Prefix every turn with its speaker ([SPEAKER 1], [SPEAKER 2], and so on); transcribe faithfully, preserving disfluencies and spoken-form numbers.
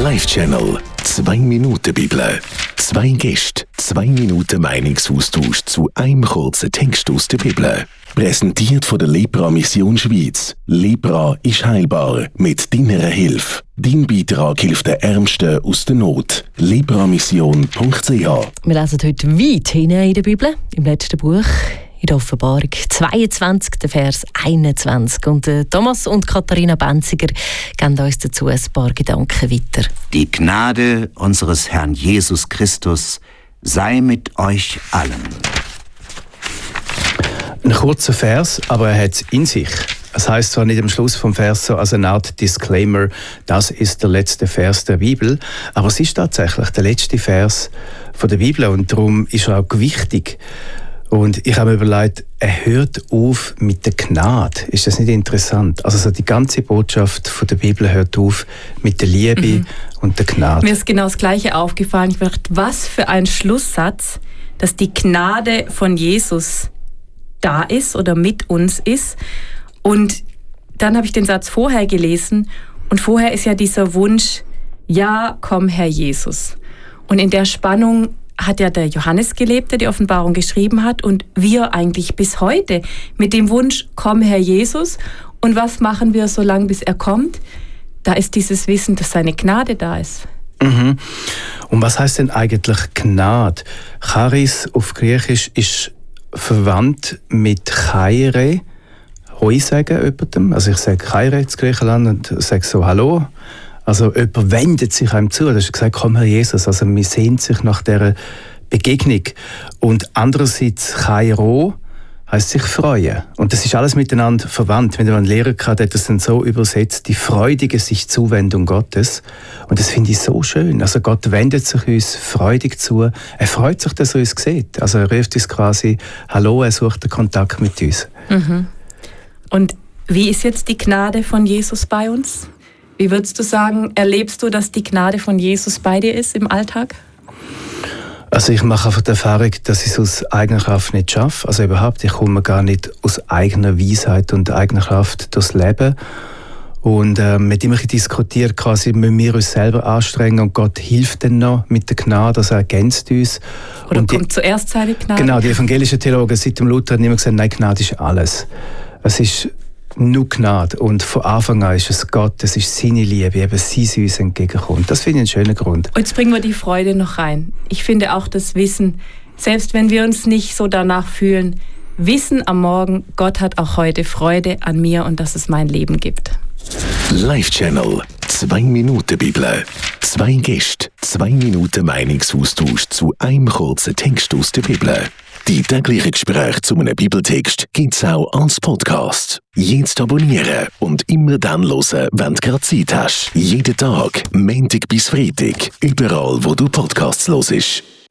[SPEAKER 1] Live-Channel. Zwei Minuten Bibel. Zwei Gäste, zwei Minuten Meinungsaustausch zu einem kurzen Text aus der Bibel. Präsentiert von der Lepra Mission Schweiz. Lepra ist heilbar mit deiner Hilfe. Dein Beitrag hilft den Ärmsten aus der Not. lepramission punkt c h.
[SPEAKER 2] Wir lesen heute weit hinein in der Bibel, im letzten Buch, in der Offenbarung zweiundzwanzig, der Vers einundzwanzig. Und äh, Thomas und Katharina Benziger geben uns dazu ein paar Gedanken weiter.
[SPEAKER 3] Die Gnade unseres Herrn Jesus Christus sei mit euch allen.
[SPEAKER 4] Ein kurzer Vers, aber er hat es in sich. Es heisst zwar nicht am Schluss vom Vers so als eine Art Disclaimer, das ist der letzte Vers der Bibel, aber es ist tatsächlich der letzte Vers von der Bibel und darum ist er auch wichtig. Und ich habe mir überlegt, er hört auf mit der Gnade. Ist das nicht interessant? Also so die ganze Botschaft von der Bibel hört auf mit der Liebe mhm. und der Gnade.
[SPEAKER 5] Mir ist genau das Gleiche aufgefallen. Ich dachte, was für ein Schlusssatz, dass die Gnade von Jesus da ist oder mit uns ist. Und dann habe ich den Satz vorher gelesen und vorher ist ja dieser Wunsch, ja, komm Herr Jesus. Und in der Spannung hat ja der Johannes gelebt, der die Offenbarung geschrieben hat und wir eigentlich bis heute mit dem Wunsch, komm Herr Jesus. Und was machen wir so lange, bis er kommt? Da ist dieses Wissen, dass seine Gnade da ist.
[SPEAKER 4] Mhm. Und was heißt denn eigentlich Gnade? Charis auf Griechisch ist verwandt mit Chaire. Hoi sagen jemandem. Also ich sage Chaire in Griechenland und sage so Hallo. Also jemand wendet sich einem zu. Das ist gesagt, komm Herr Jesus. Also man sehnt sich nach dieser Begegnung. Und andererseits Chairo heisst sich freuen. Und das ist alles miteinander verwandt. Wenn man einen Lehrer hat, hat das dann so übersetzt, die freudige sich Zuwendung Gottes. Und das finde ich so schön. Also Gott wendet sich uns freudig zu. Er freut sich, dass er uns sieht. Also er ruft uns quasi Hallo, er sucht den Kontakt mit uns.
[SPEAKER 5] Mhm. Und wie ist jetzt die Gnade von Jesus bei uns? Wie würdest du sagen, erlebst du, dass die Gnade von Jesus bei dir ist im Alltag?
[SPEAKER 4] Also ich mache einfach die Erfahrung, dass ich es aus eigener Kraft nicht schaffe. Also überhaupt, ich komme gar nicht aus eigener Weisheit und eigener Kraft durchs Leben. Und äh, mit dem ich diskutiere, quasi müssen wir uns selber anstrengen und Gott hilft dann noch mit der Gnade, also er ergänzt uns.
[SPEAKER 5] Oder
[SPEAKER 4] und
[SPEAKER 5] kommt
[SPEAKER 4] die,
[SPEAKER 5] zuerst seine Gnade?
[SPEAKER 4] Genau, die evangelischen Theologen seit dem Luther haben immer gesagt, nein, Gnade ist alles. Es ist nur Gnade. Und von Anfang an ist es Gott, es ist seine Liebe, eben sie uns entgegenkommt. Das finde ich einen schönen Grund.
[SPEAKER 5] Und jetzt bringen wir die Freude noch rein. Ich finde auch das Wissen, selbst wenn wir uns nicht so danach fühlen, Wissen am Morgen, Gott hat auch heute Freude an mir und dass es mein Leben gibt.
[SPEAKER 1] Live-Channel. Zwei Minuten Bibel. Zwei Gäste, zwei Minuten Meinungsaustausch zu einem kurzen Text aus der Bibel. Die täglichen Gespräche zu einem Bibeltext gibt es auch als Podcast. Jetzt abonnieren und immer dann hören, wenn du gerade Zeit hast. Jeden Tag, Montag bis Freitag, überall wo du Podcasts hörst.